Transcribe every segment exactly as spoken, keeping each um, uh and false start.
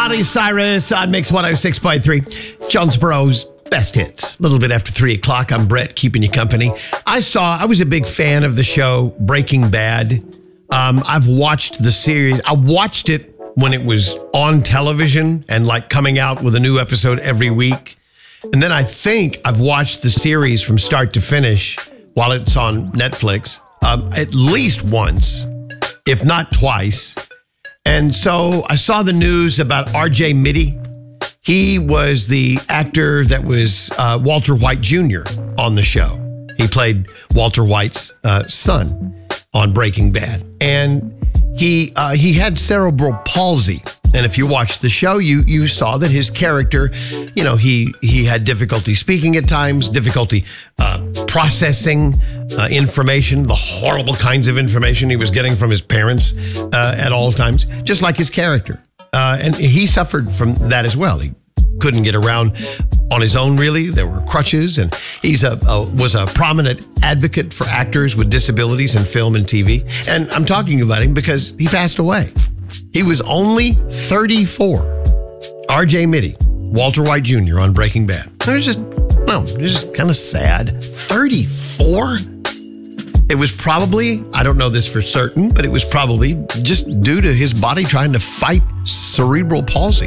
Miley Cyrus on Mix one oh six point three. Jonesboro's best hits. A little bit after three o'clock. I'm Brett, keeping you company. I saw, I was a big fan of the show Breaking Bad. Um, I've watched the series. I watched it when it was on television and like coming out with a new episode every week. And then I think I've watched the series from start to finish while it's on Netflix um, at least once, if not twice. And so I saw the news about R J Mitte. He was the actor that was uh, Walter White Junior on the show. He played Walter White's uh, son on Breaking Bad. And he uh, he had cerebral palsy. And if you watched the show, you you saw that his character, you know, he he had difficulty speaking at times, difficulty uh, processing uh, information, the horrible kinds of information he was getting from his parents uh, at all times, just like his character. Uh, and he suffered from that as well. He couldn't get around on his own, really. There were crutches, and he's a, a was a prominent advocate for actors with disabilities in film and T V. And I'm talking about him because he passed away. He was only thirty-four. R J Mitte, Walter White Junior on Breaking Bad. It was just, no, it was just kind of sad. thirty-four? It was probably, I don't know this for certain, but it was probably just due to his body trying to fight cerebral palsy.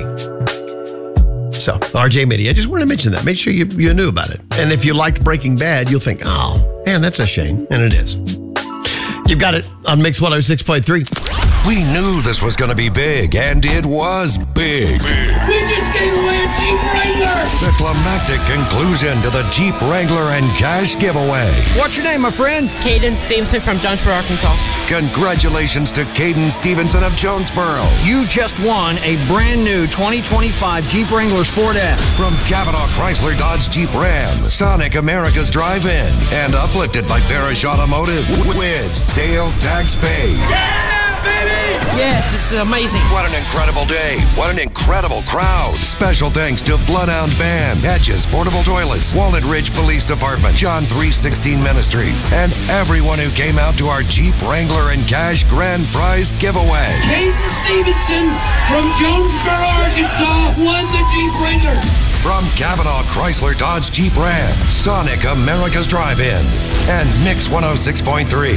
So, R J Mitte, I just wanted to mention that. Make sure you, you knew about it. And if you liked Breaking Bad, you'll think, oh, man, that's a shame. And it is. You've got it on Mix one oh six point three. We knew this was going to be big, and it was big. big. We just gave away a Jeep Wrangler! The climactic conclusion to the Jeep Wrangler and cash giveaway. What's your name, my friend? Caden Stevenson from Jonesboro, Arkansas. Congratulations to Caden Stevenson of Jonesboro. You just won a brand new twenty twenty-five Jeep Wrangler Sport S. From Cavanaugh Chrysler Dodge Jeep Ram, Sonic America's Drive-In, and uplifted by Barish Automotive with sales tax paid. Yeah, baby! Yes, it's amazing. What an incredible day. What an incredible crowd. Special thanks to Bloodhound Band, Hedges, Portable Toilets, Walnut Ridge Police Department, John three sixteen Ministries, and everyone who came out to our Jeep Wrangler and Cash Grand Prize giveaway. Caden Stevenson from Jonesboro, Arkansas won the Jeep Wrangler. From Cavanaugh Chrysler Dodge Jeep Ram, Sonic America's Drive-In, and Mix one oh six point three.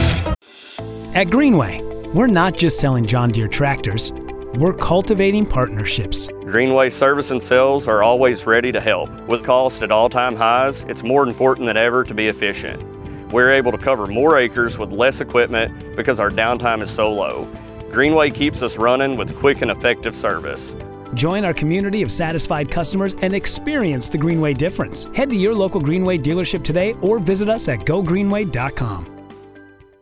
At Greenway, we're not just selling John Deere tractors, we're cultivating partnerships. Greenway service and sales are always ready to help. With cost at all-time highs, it's more important than ever to be efficient. We're able to cover more acres with less equipment because our downtime is so low. Greenway keeps us running with quick and effective service. Join our community of satisfied customers and experience the Greenway difference. Head to your local Greenway dealership today or visit us at go greenway dot com.